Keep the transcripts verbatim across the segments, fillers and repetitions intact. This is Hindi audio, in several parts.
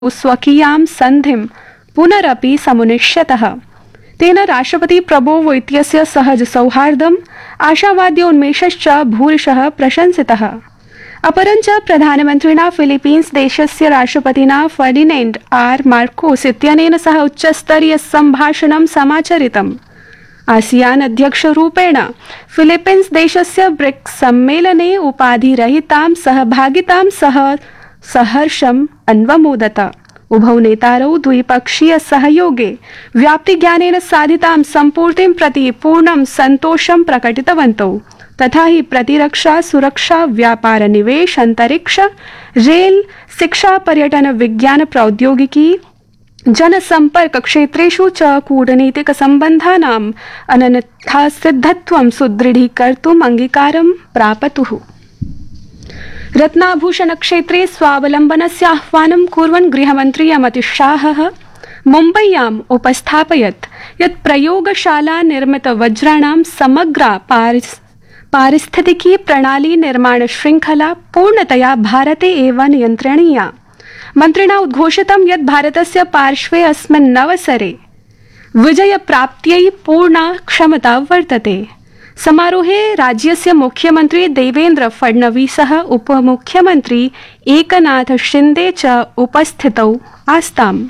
स्वकीयां सन्धिं पुनरपि समुन्निश्यतः। तेन राष्ट्रपति प्रबोवो इत्यस्य सहज सौहार्दम् आशावाद्योन्मेषश्च भूरिशः प्रशंसितः। अपरञ्च प्रधानमन्त्रिणा फिलीपीन्स देशस्य राष्ट्रपतिना फर्डिनेण्ड आर मार्कोस इत्यनेन सह उच्चस्तरीय सम्भाषणं समाचरितम्। आसियान अध्यक्षरूपेण फिलीपीन्स देशस्य ब्रिक्स सम्मेलने उपाधिरहितां सहभागितां सह सहर्षम् अन्वमोदत। उभौ नेतारौ द्विपक्षीय सहयोगे व्याप्तिज्ञानेन साधितां सम्पूर्तिं प्रति पूर्णं सन्तोषं प्रकटितवन्तौ। तथा हि प्रतिरक्षा सुरक्षा व्यापार निवेश अंतरिक्ष रेल शिक्षा पर्यटन विज्ञान प्रौद्योगिकी जनसंपर्क क्षेत्रेषु च कूटनीतिक सम्बन्धानाम् अनन्यथा सिद्धत्वं सुदृढीकर्तुम् अंगीकारं प्रापतुः। रत्नाभूषण क्षेत्रे स्वावलम्बनस्य आह्वानं कुर्वन् गृहमन्त्री अमितशाहः मुम्बय्याम् उपस्थापयत् यत् प्रयोगशाला निर्मित वज्राणां समग्रा पारिस् पारिस्थितिकी प्रणाली निर्माण श्रृंखला पूर्णतया भारते एव नियन्त्रणीया। मन्त्रिणा उद्घोषितं यत् भारतस्य पार्श्वे अस्मिन् अवसरे विजयप्राप्त्यै पूर्णा क्षमता वर्तते। समारोहे राज्यस्य मुख्यमन्त्री देवेन्द्र फडणवीसः उपमुख्यमन्त्री एकनाथ शिन्दे च उपस्थितौ आस्ताम्।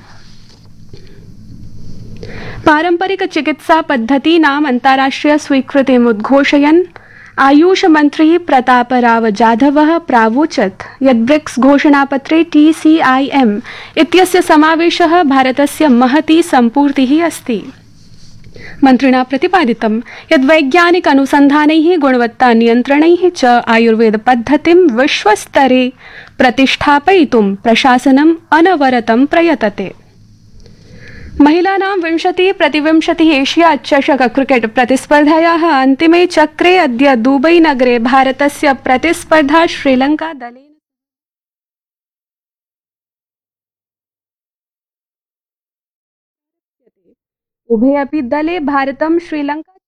पारंपरिक चिकित्सा पद्धतीनाम् अन्ताराष्ट्रिय स्वीकृतिम् उद्घोषयन् आयुष मंत्री प्रतापराव जाधवः प्रावोचत् यत् ब्रिक्स घोषणापत्रे टीसीआईएम इत्यस्य समावेशः भारतस्य महती सम्पूर्तिः अस्ति। मन्त्रिणा प्रतिपादितं यत् वैज्ञानिक अनुसन्धानैः गुणवत्ता नियन्त्रणैः च आयुर्वेद पद्धतिं विश्वस्तरे प्रतिष्ठापयितुं प्रशासनम् अनवरतं प्रयतते। महिलानां विंशति प्रतिविंशति एशिया चषक क्रिकेट प्रतिस्पर्धायाः अन्तिमे चक्रे अद्य दुबई नगरे भारतस्य प्रतिस्पर्धा श्रीलंका दलेन उभे अपि दले भारतं श्रीलंका